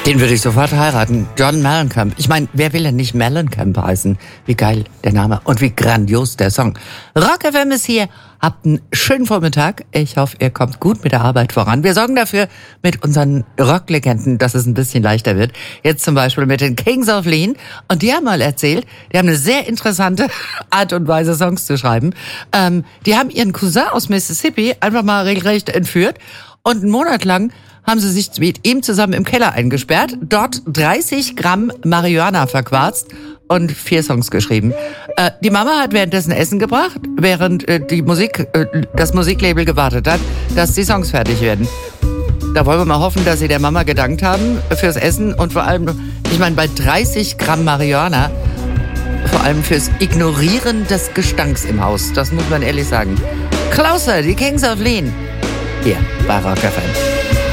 Den würde ich sofort heiraten. John Mellencamp. Ich meine, wer will denn nicht Mellencamp heißen? Wie geil der Name und wie grandios der Song. Rock FM ist hier. Habt einen schönen Vormittag. Ich hoffe, ihr kommt gut mit der Arbeit voran. Wir sorgen dafür mit unseren Rocklegenden, dass es ein bisschen leichter wird. Jetzt zum Beispiel mit den Kings of Lean. Und die haben mal erzählt, die haben eine sehr interessante Art und Weise, Songs zu schreiben. Die haben ihren Cousin aus Mississippi einfach mal regelrecht entführt. Und einen Monat lang haben sie sich mit ihm zusammen im Keller eingesperrt, dort 30 Gramm Marihuana verquarzt und 4 Songs geschrieben. Die Mama hat währenddessen Essen gebracht, während das Musiklabel gewartet hat, dass die Songs fertig werden. Da wollen wir mal hoffen, dass sie der Mama gedankt haben fürs Essen und vor allem, ich meine, bei 30 Gramm Marihuana, vor allem fürs Ignorieren des Gestanks im Haus. Das muss man ehrlich sagen. Closer, die Kings of Lean. Hier bei Rock FM.